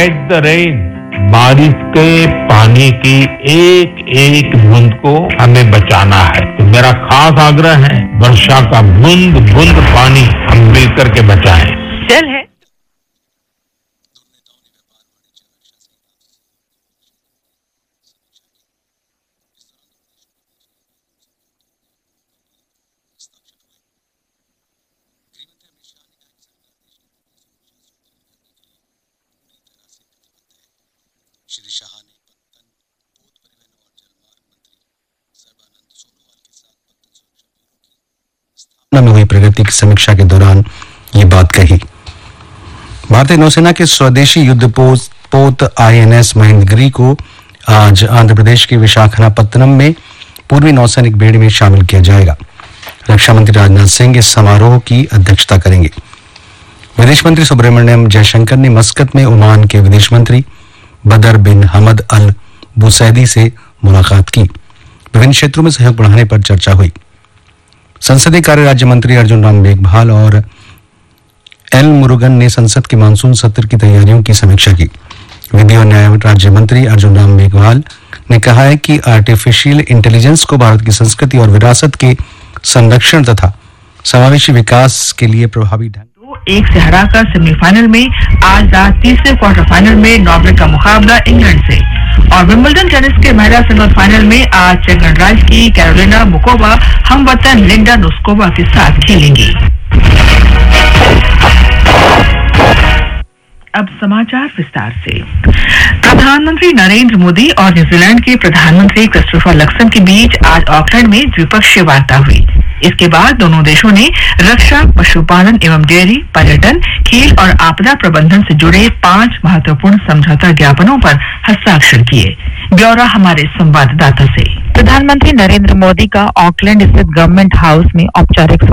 Catch the rain, बारिश के पानी की एक एक बूंद को हमें बचाना है। तो मेरा खास आग्रह है, वर्षा का बूंद बूंद पानी हम मिलकर के बचाएं। जल है श्री शाह ने पत्तन, पोत परिवहन और जलमार्ग मंत्री सर्बानंद सोनोवाल के साथ पत्तन सुरक्षा ब्यूरो की स्थापना में हुई प्रगति की समीक्षा के दौरान ये बात कही। भारतीय नौसेना के स्वदेशी युद्धपोत INS महेंद्रगिरी को आज आंध्र प्रदेश के विशाखापत्तनम में पूर्वी नौसैनिक बेड़े में शामिल किया जाएगा। रक्षा मंत्री राजनाथ सिंह इस समारोह की अध्यक्षता करेंगे। विदेश मंत्री सुब्रमण्यम जयशंकर ने मस्कत में ओमान के विदेश मंत्री बदर बिन हमद अल बुसैदी से मुलाकात की। विभिन्न क्षेत्रों में सहयोग बढ़ाने पर चर्चा हुई। संसदीय कार्य राज्य मंत्री अर्जुन राम मेघवाल और एल मुरुगन ने संसद के मानसून सत्र की तैयारियों की समीक्षा की। विधि और न्याय राज्य मंत्री अर्जुन राम मेघवाल ने कहा है कि आर्टिफिशियल इंटेलिजेंस को भारत की संस्कृति और विरासत के संरक्षण तथा समावेशी विकास के लिए प्रभावी ढंग एक से हराकर सेमीफाइनल में आज रात तीसरे क्वार्टर फाइनल में नॉर्वे का मुकाबला इंग्लैंड से। और विंबलडन टेनिस के महिला सिंगल फाइनल में आज चेक गणराज्य की कैरोलिना मुकोवा हमवतन लिंडा नोस्कोवा के साथ खेलेंगी। अब समाचार विस्तार से। प्रधानमंत्री नरेंद्र मोदी और न्यूजीलैंड के प्रधानमंत्री क्रिस्टोफर लक्सन के बीच आज ऑकलैंड में द्विपक्षीय वार्ता हुई। इसके बाद दोनों देशों ने रक्षा, पशुपालन एवं डेयरी, पर्यटन, खेल और आपदा प्रबंधन से जुड़े 5 महत्वपूर्ण समझौता ज्ञापनों पर हस्ताक्षर किए। ब्यौरा हमारे संवाददाता से। प्रधानमंत्री नरेंद्र मोदी का ऑकलैंड स्थित गवर्नमेंट हाउस में औपचारिक